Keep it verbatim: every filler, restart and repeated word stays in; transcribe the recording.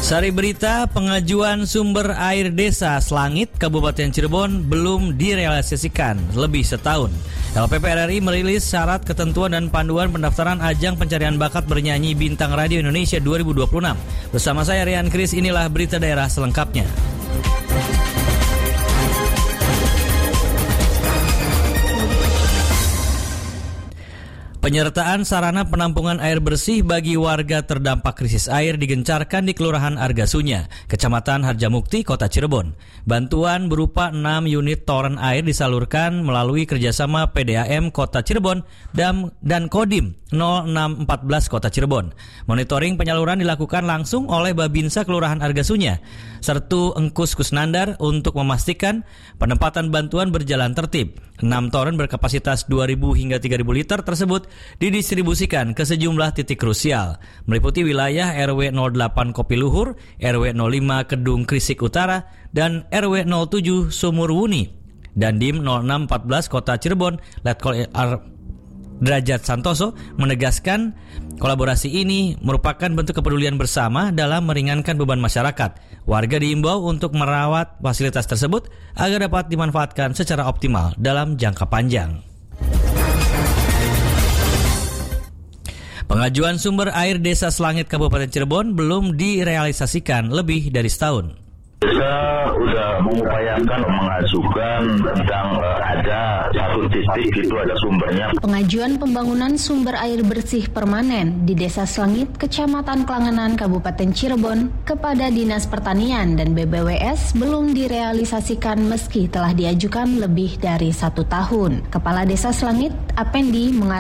Sari berita, pengajuan sumber air desa Slangit, Kabupaten Cirebon belum direalisasikan lebih setahun. L P P R R I merilis syarat ketentuan dan panduan pendaftaran ajang pencarian bakat bernyanyi Bintang Radio Indonesia dua ribu dua puluh enam. Bersama saya Rian Kris, inilah berita daerah selengkapnya. Penyertaan sarana penampungan air bersih bagi warga terdampak krisis air digencarkan di Kelurahan Argasunya, Kecamatan Harjamukti, Kota Cirebon. Bantuan berupa enam unit toren air disalurkan melalui kerjasama P D A M Kota Cirebon dan, dan Kodim nol enam empat belas Kota Cirebon. Monitoring penyaluran dilakukan langsung oleh Babinsa Kelurahan Argasunya, Sertu Engkus Kusnandar untuk memastikan penempatan bantuan berjalan tertib. enam toren berkapasitas dua ribu hingga tiga ribu liter tersebut didistribusikan ke sejumlah titik krusial, meliputi wilayah R W nol delapan Kopiluhur, R W nol lima Kedung Krisik Utara, dan R W nol tujuh Sumurwuni. Dandim nol enam empat belas Kota Cirebon, Letkol R Derajat Santoso menegaskan kolaborasi ini merupakan bentuk kepedulian bersama dalam meringankan beban masyarakat. Warga diimbau untuk merawat fasilitas tersebut agar dapat dimanfaatkan secara optimal dalam jangka panjang. Pengajuan sumber air desa Slangit Kabupaten Cirebon belum direalisasikan lebih dari setahun. Kita sudah mengupayakan mengajukan tentang uh, ada satu titik itu ada sumbernya. Pengajuan pembangunan sumber air bersih permanen di Desa Slangit, Kecamatan Klangenan, Kabupaten Cirebon kepada Dinas Pertanian dan B B W S belum direalisasikan meski telah diajukan lebih dari satu tahun. Kepala Desa Slangit, Apendi, mengatakan